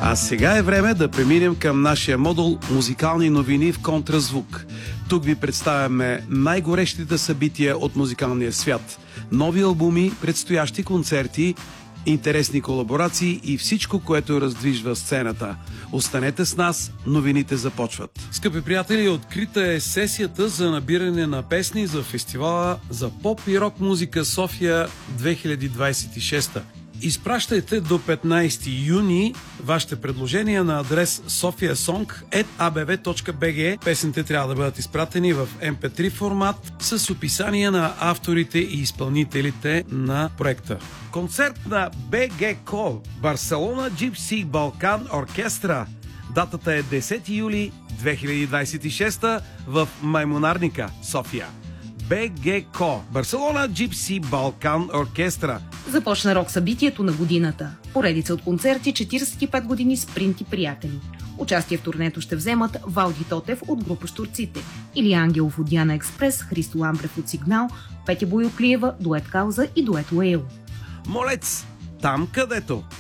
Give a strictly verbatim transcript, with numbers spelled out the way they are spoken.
А сега е време да преминем към нашия модул музикални новини в контразвук. Тук ви представяме най-горещите събития от музикалния свят. Нови албуми, предстоящи концерти, интересни колаборации и всичко, което раздвижва сцената. Останете с нас, новините започват. Скъпи приятели, открита е сесията за набиране на песни за фестивала за поп и рок музика София две хиляди двадесет и шеста. Изпращайте до петнадесети юни вашите предложения на адрес софиасонг ет а бе ве точка би джи. Песните трябва да бъдат изпратени в ем пи три формат с описание на авторите и изпълнителите на проекта. Концерт на би джи Ко, Барселона Gypsy Балкан Оркестра. Датата е десети юли две хиляди двадесет и шеста в Маймунарника, София. би джи Ко, Барселона Gypsy Балкан Оркестра. Започна рок събитието на годината. Поредица от концерти, четиридесет и пет години спринти приятели. Участие в турнето ще вземат Валди Тотев от група Щурците, Илия Ангелов от Диана Експрес, Христо Ламбрев от Сигнал, Петя Боюклиева, дует Кауза и дует Уейл. Молец, там където